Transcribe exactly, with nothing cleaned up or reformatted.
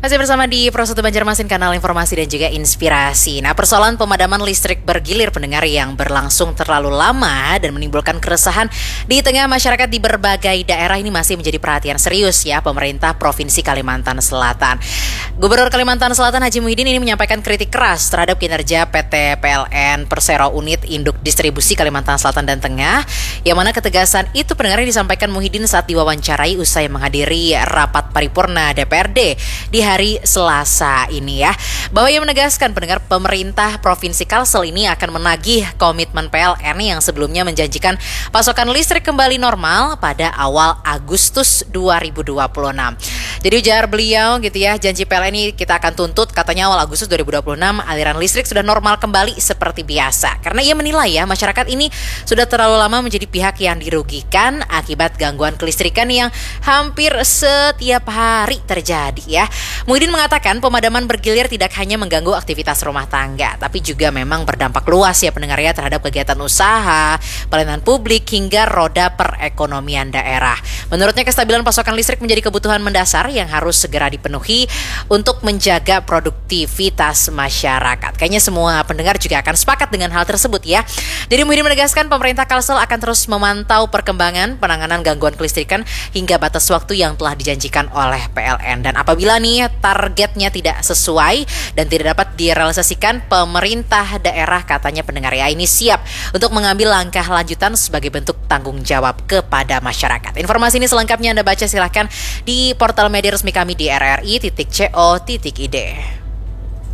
Masih bersama di Pro satu Banjarmasin, kanal informasi dan juga inspirasi. Nah, persoalan pemadaman listrik bergilir pendengar yang berlangsung terlalu lama dan menimbulkan keresahan di tengah masyarakat di berbagai daerah ini masih menjadi perhatian serius ya pemerintah Provinsi Kalimantan Selatan. Gubernur Kalimantan Selatan Haji Muhyiddin ini menyampaikan kritik keras terhadap kinerja P T P L N Persero Unit Induk Distribusi Kalimantan Selatan dan Tengah, yang mana ketegasan itu pendengar disampaikan Muhyiddin saat diwawancarai usai menghadiri rapat paripurna D P R D di hari Selasa ini ya, bahwa ia menegaskan pendengar pemerintah Provinsi Kalsel ini akan menagih komitmen P L N yang sebelumnya menjanjikan pasokan listrik kembali normal pada awal Agustus dua ribu dua puluh enam. Jadi ujar beliau gitu ya, janji P L N ini kita akan tuntut, katanya awal Agustus dua ribu dua puluh enam aliran listrik sudah normal kembali seperti biasa. Karena ia menilai ya masyarakat ini sudah terlalu lama menjadi pihak yang dirugikan akibat gangguan kelistrikan yang hampir setiap hari terjadi ya. Muhyiddin mengatakan pemadaman bergilir tidak hanya mengganggu aktivitas rumah tangga, tapi juga memang berdampak luas ya pendengar ya terhadap kegiatan usaha, pelayanan publik hingga roda perekonomian daerah. Menurutnya kestabilan pasokan listrik menjadi kebutuhan mendasar yang harus segera dipenuhi untuk menjaga produktivitas masyarakat. Kayaknya semua pendengar juga akan sepakat dengan hal tersebut ya. Jadi Muhyiddin menegaskan pemerintah Kalsel akan terus memantau perkembangan penanganan gangguan kelistrikan hingga batas waktu yang telah dijanjikan oleh P L N. Dan apabila nih targetnya tidak sesuai dan tidak dapat direalisasikan, pemerintah daerah katanya pendengar ya ini siap untuk mengambil langkah lanjutan sebagai bentuk tanggung jawab kepada masyarakat. Informasi ini selengkapnya Anda baca silahkan di portal media resmi kami di r r i titik co titik i d.